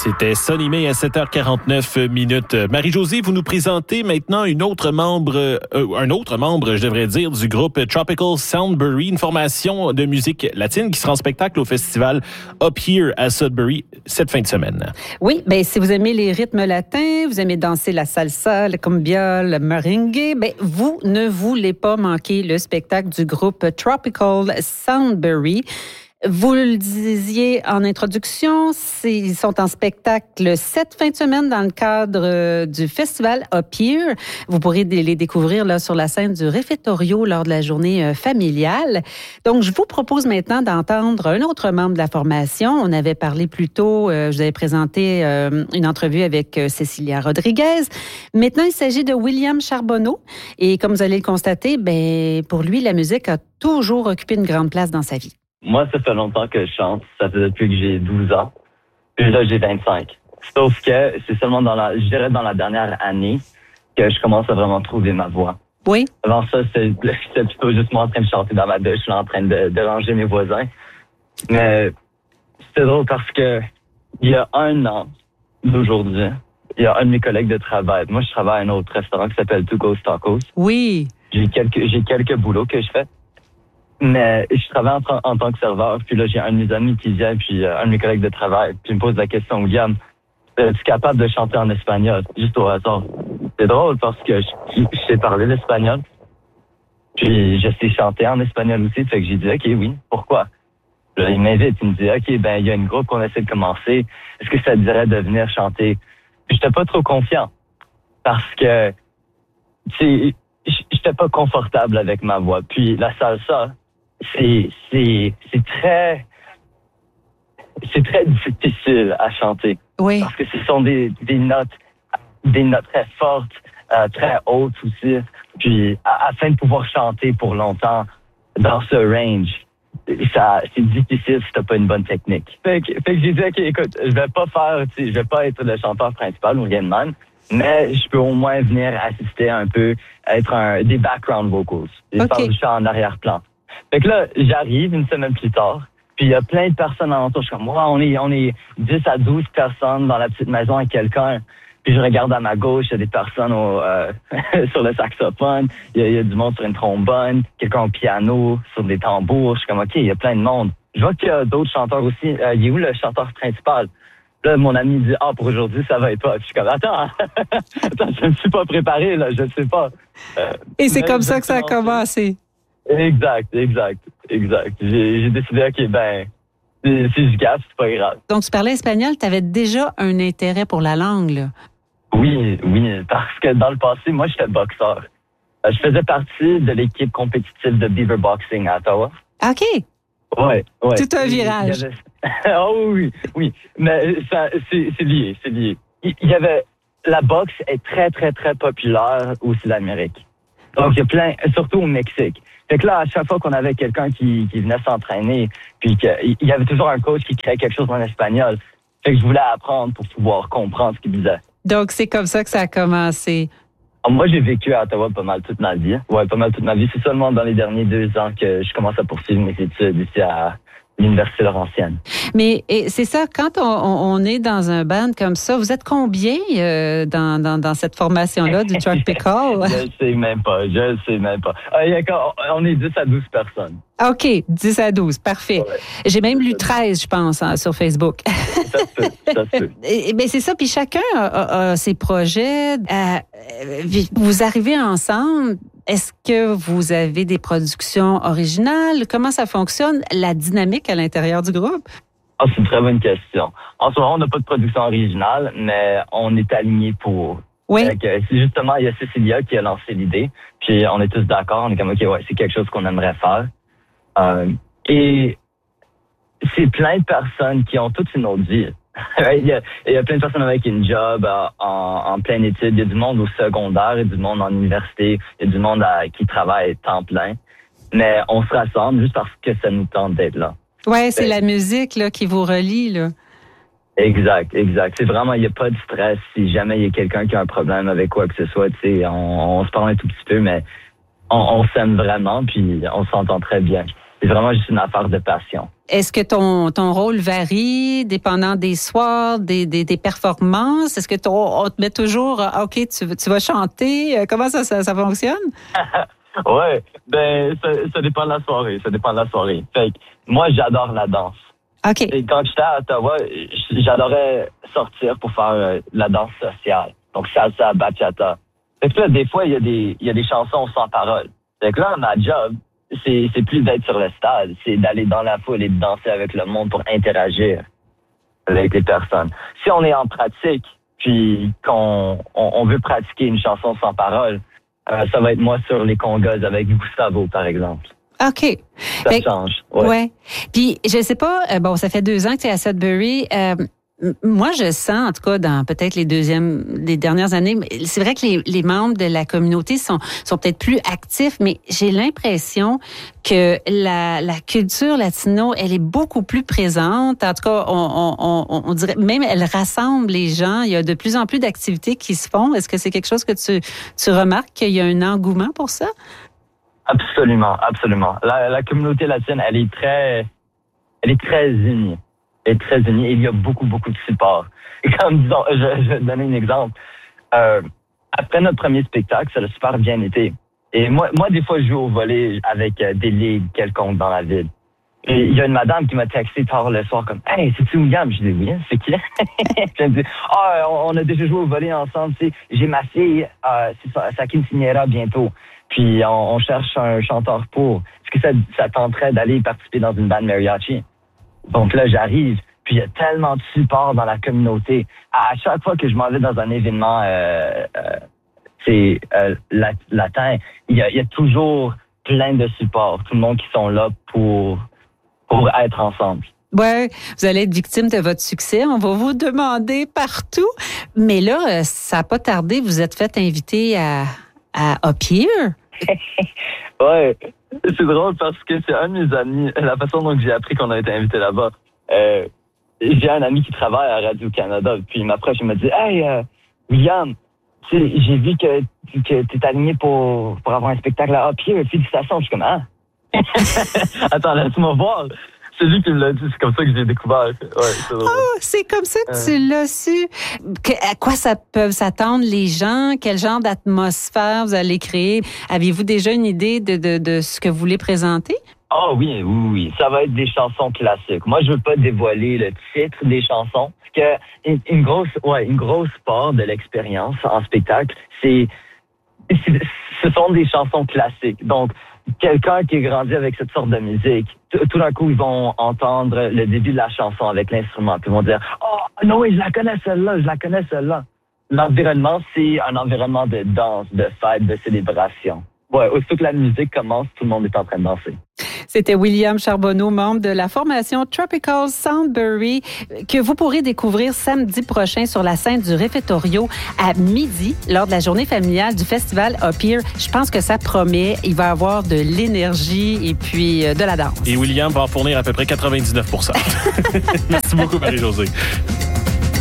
C'était Sonny May à 7h49 minutes. Marie-Josée, vous nous présentez maintenant un autre membre, je devrais dire, du groupe Tropical Soundbury, une formation de musique latine qui sera en spectacle au festival Up Here à Sudbury cette fin de semaine. Oui, bien, si vous aimez les rythmes latins, vous aimez danser la salsa, le cumbia, le merengue, bien, vous ne voulez pas manquer le spectacle du groupe Tropical Soundbury. Vous le disiez en introduction, ils sont en spectacle cette fin de semaine dans le cadre du festival Up Here. Vous pourrez les découvrir là sur la scène du réfectorio lors de la journée familiale. Donc, je vous propose maintenant d'entendre un autre membre de la formation. On avait parlé plus tôt, je vous avais présenté une entrevue avec Cécilia Rodriguez. Maintenant, il s'agit de William Charbonneau. Et comme vous allez le constater, ben, pour lui, la musique a toujours occupé une grande place dans sa vie. Moi, ça fait longtemps que je chante. Ça fait depuis que j'ai 12 ans. Puis là, j'ai 25. Sauf que c'est seulement dans la dernière année que je commence à vraiment trouver ma voix. Oui. Avant ça, c'était plutôt juste moi en train de chanter dans ma douche, en train de déranger mes voisins. Mais c'était drôle parce que il y a un an d'aujourd'hui, il y a un de mes collègues de travail. Moi, je travaille à un autre restaurant qui s'appelle Two Ghost Tacos. Oui. J'ai quelques boulots que je fais. Mais je travaille en tant que serveur, puis là, j'ai un de mes amis qui vient, puis un de mes collègues de travail, puis il me pose la question, William, es-tu capable de chanter en espagnol, juste au hasard? C'est drôle parce que je sais parler l'espagnol, puis je sais chanter en espagnol aussi, fait que j'ai dit, OK, oui, pourquoi? Là, il m'invite, il me dit, OK, ben, il y a une groupe qu'on essaie de commencer, est-ce que ça te dirait de venir chanter? Puis j'étais pas trop confiant, parce que, tu sais, j'étais pas confortable avec ma voix, puis la salsa, c'est très difficile à chanter. Oui. Parce que ce sont des notes très fortes, très hautes aussi. Puis, afin de pouvoir chanter pour longtemps dans ce range, c'est difficile si t'as pas une bonne technique. Fait que j'ai dit, OK, écoute, je vais pas être le chanteur principal ou rien de même, mais je peux au moins venir assister un peu, être des background vocals. Et faire du chant en arrière-plan. Fait que là, j'arrive une semaine plus tard, puis il y a plein de personnes alentour. Je suis comme, on est 10 à 12 personnes dans la petite maison avec quelqu'un. Puis je regarde à ma gauche, il y a des personnes sur le saxophone, il y a du monde sur une trombone, quelqu'un au piano, sur des tambours. Je suis comme, OK, il y a plein de monde. Je vois qu'il y a d'autres chanteurs aussi. Il est où le chanteur principal? Là, mon ami dit, pour aujourd'hui, ça va être pas. Puis je suis comme, attends, je ne me suis pas préparé, là, je ne sais pas. Et c'est comme ça que ça a commencé. Exact. J'ai décidé, OK, ben, si je gaffe, c'est pas grave. Donc, tu parlais espagnol, tu avais déjà un intérêt pour la langue, là. Oui, parce que dans le passé, moi, j'étais boxeur. Je faisais partie de l'équipe compétitive de Beaver Boxing à Ottawa. OK. Ouais. Tout un virage. Oh oui. Mais ça, c'est lié. Il y avait, la boxe est très, très, très populaire au Sud-Amérique. Donc, il y a plein, surtout au Mexique. Fait que là, à chaque fois qu'on avait quelqu'un qui venait s'entraîner, puis il y avait toujours un coach qui créait quelque chose en espagnol. Fait que je voulais apprendre pour pouvoir comprendre ce qu'il disait. Donc, c'est comme ça que ça a commencé. Moi, j'ai vécu à Ottawa pas mal toute ma vie. C'est seulement dans les derniers 2 ans que je commence à poursuivre mes études ici à l'Université Laurentienne. Mais c'est ça, quand on est dans un band comme ça, vous êtes combien dans cette formation-là du Tropical? Je ne sais même pas. On est 10 à 12 personnes. OK, 10 à 12, parfait. Ouais. J'ai même lu 13, je pense, sur Facebook. Ça se peut. Ben c'est ça, puis chacun a ses projets. Vous arrivez ensemble. Est-ce que vous avez des productions originales? Comment ça fonctionne, la dynamique à l'intérieur du groupe? C'est une très bonne question. En ce moment, on n'a pas de production originale, mais on est alignés pour. Oui. Justement, il y a Cécilia qui a lancé l'idée, puis on est tous d'accord. On est comme, OK, ouais, c'est quelque chose qu'on aimerait faire. Et c'est plein de personnes qui ont toute une autre vie. Il y a plein de personnes avec une job en pleine étude. Il y a du monde au secondaire, il y a du monde en université, il y a du monde qui travaille temps plein. Mais on se rassemble juste parce que ça nous tente d'être là. Ouais, c'est la musique là qui vous relie là. Exact. C'est vraiment, il n'y a pas de stress. Si jamais il y a quelqu'un qui a un problème avec quoi que ce soit, tu sais, on se parle un tout petit peu, mais on s'aime vraiment, puis on s'entend très bien. C'est vraiment juste une affaire de passion. Est-ce que ton rôle varie dépendant des soirs, des performances? Est-ce que on te met toujours, OK, tu vas chanter? Comment ça fonctionne? Ouais, ça dépend de la soirée. Fait que moi, j'adore la danse. OK. Et quand j'étais à Ottawa, j'adorais sortir pour faire la danse sociale. Donc, salsa, bachata. Fait que là, des fois, il y a des chansons sans paroles. Fait que là, ma job, c'est plus d'être sur le stade, c'est d'aller dans la foule et de danser avec le monde pour interagir avec les personnes. Si on est en pratique, puis qu'on veut pratiquer une chanson sans paroles, ça va être moi sur les congas avec Gustavo, par exemple. OK. Ça change. Ouais. Puis, je sais pas, ça fait 2 ans que tu es à Sudbury. Moi, je sens, en tout cas, dans peut-être les dernières années, c'est vrai que les membres de la communauté sont peut-être plus actifs, mais j'ai l'impression que la culture latino, elle est beaucoup plus présente. En tout cas, on dirait, même elle rassemble les gens. Il y a de plus en plus d'activités qui se font. Est-ce que c'est quelque chose que tu remarques qu'il y a un engouement pour ça? Absolument. La communauté latine, elle est très unie. Il y a beaucoup de support. Et comme disons, je vais te donner un exemple. Après notre premier spectacle, ça a super bien été. Et moi, des fois, je joue au volley avec des ligues quelconques dans la ville. Et il y a une madame qui m'a texté tard le soir comme « Hey, c'est-tu William? » Je dis « Oui, c'est qui? » Elle me dit « on a déjà joué au volley ensemble. Tu sais, j'ai ma fille, c'est sa quinceañera bientôt. Puis on cherche un chanteur pour. Est-ce que ça tenterait d'aller participer dans une bande mariachi? » Donc là, j'arrive, puis il y a tellement de support dans la communauté. À chaque fois que je m'en vais dans un événement latin, il y a toujours plein de support. Tout le monde qui sont là pour être ensemble. Ouais, vous allez être victime de votre succès. On va vous demander partout. Mais là, ça n'a pas tardé. Vous êtes fait inviter à Up Here. Ouais, c'est drôle parce que c'est un de mes amis. La façon dont j'ai appris qu'on a été invité là-bas. J'ai un ami qui travaille à Radio-Canada, puis il m'approche et me dit « Hey, William, tu sais, j'ai vu que tu es aligné pour avoir un spectacle à Up Here. Félicitations. » Je suis comme « Ah! » Attends, laisse-moi voir. C'est lui qui me l'a dit, c'est comme ça que j'ai découvert. Ouais, c'est drôle. Oh, c'est comme ça que tu l'as su. À quoi ça peut s'attendre les gens? Quel genre d'atmosphère vous allez créer? Avez-vous déjà une idée de ce que vous voulez présenter? Ah oui. Ça va être des chansons classiques. Moi, je veux pas dévoiler le titre des chansons. Parce que une grosse part de l'expérience en spectacle, ce sont des chansons classiques. Donc, quelqu'un qui a grandi avec cette sorte de musique, tout d'un coup, ils vont entendre le début de la chanson avec l'instrument. Puis ils vont dire « Oh, non, oui, je la connais celle-là. » L'environnement, c'est un environnement de danse, de fête, de célébration. Ouais, aussitôt que la musique commence, tout le monde est en train de danser. C'était William Charbonneau, membre de la formation Tropical Soundbury, que vous pourrez découvrir samedi prochain sur la scène du Réfectorio à midi, lors de la journée familiale du festival Up Here. Je pense que ça promet. Il va y avoir de l'énergie et puis de la danse. Et William va en fournir à peu près 99%. Merci beaucoup, Marie-Josée.